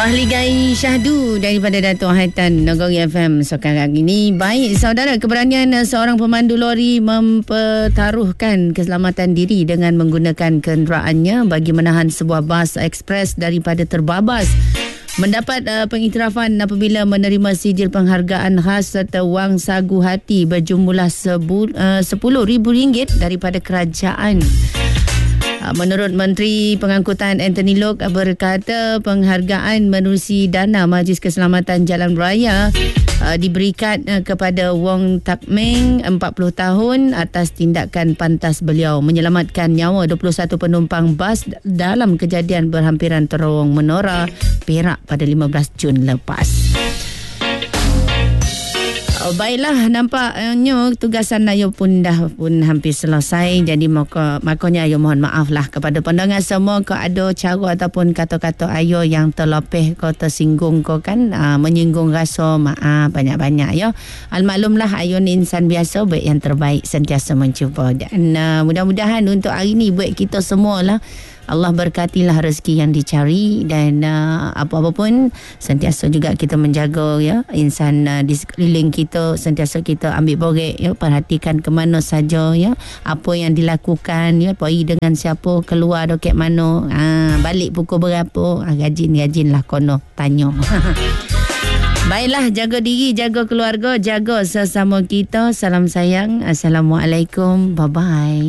Ahli Gai Syahdu daripada Dato' Haitan Nagori FM sekarang ini. Baik, saudara, keberanian seorang pemandu lori mempertaruhkan keselamatan diri dengan menggunakan kenderaannya bagi menahan sebuah bas ekspres daripada terbabas. Mendapat pengiktirafan apabila menerima sijil penghargaan khas serta wang sagu hati berjumlah RM10,000 daripada kerajaan. Menurut Menteri Pengangkutan Anthony Loke berkata penghargaan menerusi dana Majlis Keselamatan Jalan Raya diberikan kepada Wong Tak Meng 40 tahun atas tindakan pantas beliau menyelamatkan nyawa 21 penumpang bas dalam kejadian berhampiran terowong Menora Perak pada 15 Jun lepas. Baiklah, nampaknya tugasan Ayo pun dah hampir selesai. Jadi makanya Ayo mohon maaf lah kepada pendengar semua. Kau ada cara ataupun kata-kata Ayo yang terlopeh kau tersinggung kau kan, menyinggung rasa, maaf banyak-banyak ya. Almaklumlah Ayo ni insan biasa, baik yang terbaik sentiasa mencuba. Dan mudah-mudahan untuk hari ni buat kita semua lah Allah berkatilah rezeki yang dicari dan apa-apa pun sentiasa juga kita menjaga ya insan di sekeliling kita, sentiasa kita ambil borek ya, perhatikan ke mana saja ya, apa yang dilakukan ya, pergi dengan siapa, keluar dekat mana, balik pukul berapa, rajin-rajinlah kono tanya. Baiklah, jaga diri, jaga keluarga, jaga sesama kita. Salam sayang. Assalamualaikum. Bye-bye.